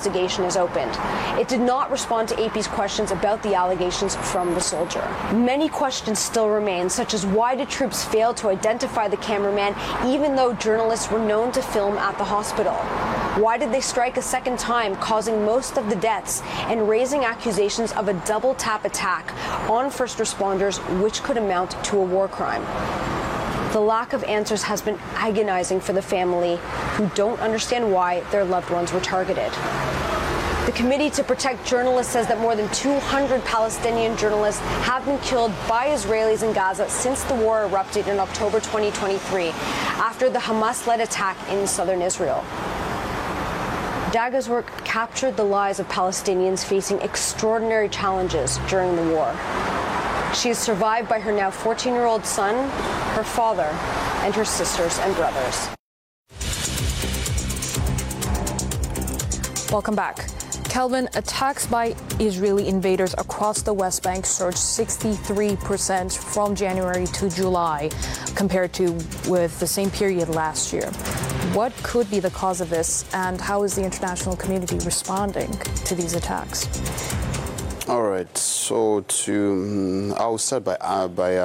investigation is opened. It did not respond to AP's questions about the allegations from the soldier. Many questions still remain, such as why did troops fail to identify the cameraman even though journalists were known to film at the hospital? Why did they strike a second time, causing most of the deaths and raising accusations of a double tap attack on first responders, which could amount to a war crime? The lack of answers has been agonizing for the family, who don't understand why their loved ones were targeted. The Committee to Protect Journalists says that more than 200 Palestinian journalists have been killed by Israelis in Gaza since the war erupted in October 2023, after the Hamas-led attack in southern Israel. Daga's work captured the lives of Palestinians facing extraordinary challenges during the war. She is survived by her now 14-year-old son, her father, and her sisters and brothers. Welcome back. Kelvin, attacks by Israeli invaders across the West Bank surged 63% from January to July compared to with the same period last year. What could be the cause of this, and how is the international community responding to these attacks? All right. So I'll start by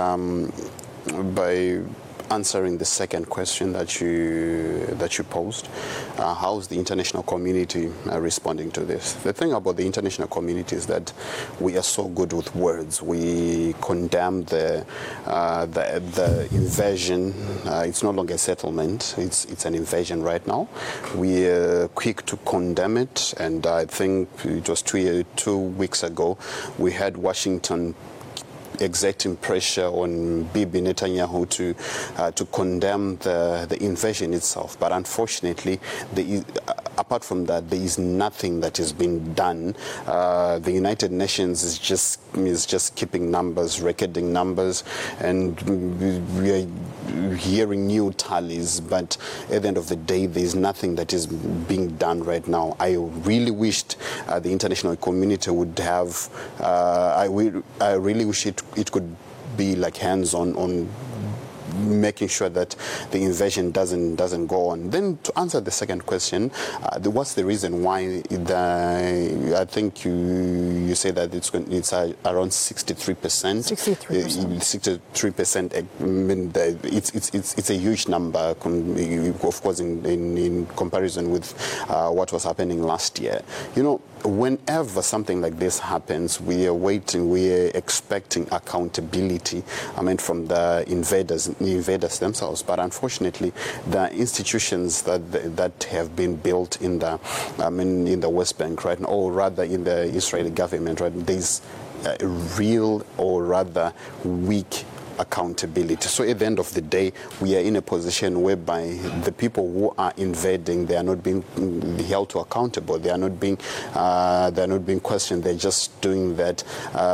answering the second question that you posed. How's the international community responding to this? The thing about the international community is that we are so good with words. We condemn the invasion. It's no longer a settlement. It's an invasion right now. We are quick to condemn it, and I think it was 2 weeks ago we had Washington exerting pressure on Bibi Netanyahu to condemn the invasion itself. But unfortunately, apart from that, there is nothing that is being done. The United Nations is just keeping numbers, recording numbers, and we are hearing new tallies. But at the end of the day, there is nothing that is being done right now. I really wished the international community would have. I really wish it could be like hands-on making sure that the invasion doesn't go on. Then to answer the second question, what's the reason why I think you say that it's around 63%. 63%. I mean, it's a huge number, of course, in comparison with what was happening last year. You know, whenever something like this happens, we are expecting accountability, from the invaders themselves. But unfortunately, the institutions that have been built in the West Bank, right, or rather in the Israeli government, right, there's a real or rather weak accountability. So at the end of the day, we are in a position whereby the people who are invading, they are not being held to accountable. They are not being questioned. They're just doing that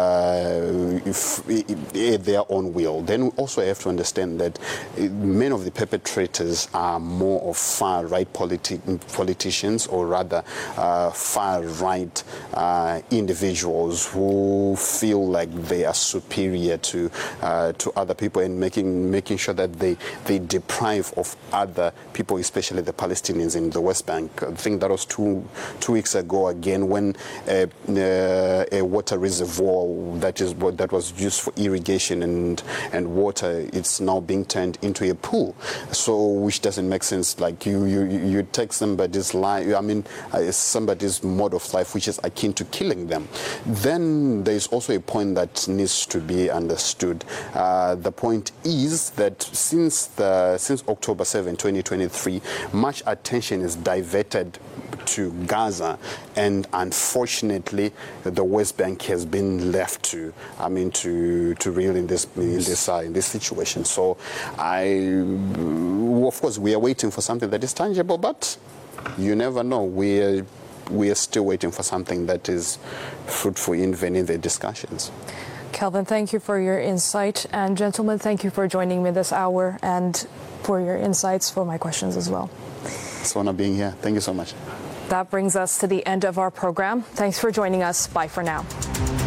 at their own will. Then we also have to understand that many of the perpetrators are more of far-right politicians, or rather far-right individuals who feel like they are superior to other people, and making sure that they deprive of other people, especially the Palestinians in the West Bank. I think that was two weeks ago again, when a water reservoir that was used for irrigation and water, it's now being turned into a pool. So which doesn't make sense. Like you take somebody's life, somebody's mode of life, which is akin to killing them. Then there is also a point that needs to be understood. The point is that since October 7, 2023, much attention is diverted to Gaza, and unfortunately, the West Bank has been left to reel in this situation. So, of course, we are waiting for something that is tangible, but you never know. We are still waiting for something that is fruitful even in the discussions. Kelvin, thank you for your insight. And gentlemen, thank you for joining me this hour and for your insights for my questions as well. It's an honor being here. Thank you so much. That brings us to the end of our program. Thanks for joining us. Bye for now.